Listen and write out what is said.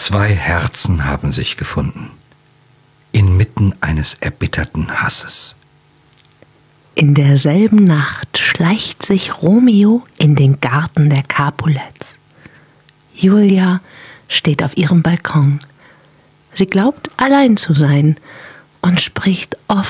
Zwei Herzen haben sich gefunden, inmitten eines erbitterten Hasses. In derselben Nacht schleicht sich Romeo in den Garten der Capulets. Julia steht auf ihrem Balkon. Sie glaubt, allein zu sein und spricht oft